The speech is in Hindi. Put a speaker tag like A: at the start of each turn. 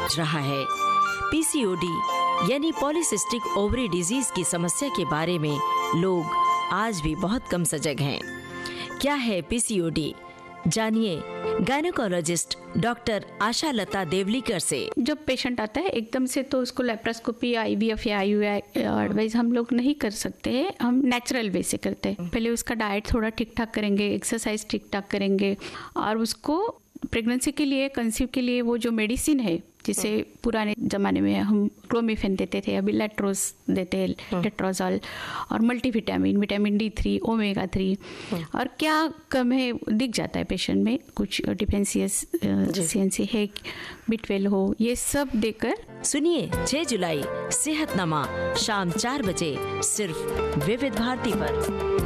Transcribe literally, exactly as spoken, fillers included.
A: पहुंच रहा है। पीसीओडी यानी पॉलीसिस्टिक ओवरी डिजीज की समस्या के बारे में लोग आज भी बहुत कम सजग हैं। क्या है पीसीओडी? जानिए गायनेकोलॉजिस्ट डॉक्टर आशा लता देवलीकर से।
B: जब पेशेंट आता है एकदम से तो उसको लेप्रोस्कोपी या आईवीएफ या आईयूआई एडवाइस हम लोग नहीं कर सकते हैं, हम नेचुरल वे से करते हैं। पहले उसका डाइट थोड़ा ठीक ठाक करेंगे, एक्सरसाइज ठीक ठाक करेंगे और उसको प्रेगनेंसी के लिए, कंसीव के लिए वो जो मेडिसिन है, जिसे पुराने ज़माने में हम क्लोमिफेन देते थे, अभी लेट्रोस देते हैं, लेट्रोजॉल, और multivitamin, vitamin D three, omega three, और क्या कम है दिख जाता है पेशेंट में, कुछ डिफेंशियंसी है, बी ट्वेल्व हो, ये सब देकर।
A: सुनिए छह जुलाई सेहतनामा शाम चार बजे सिर्फ विविध भारती पर।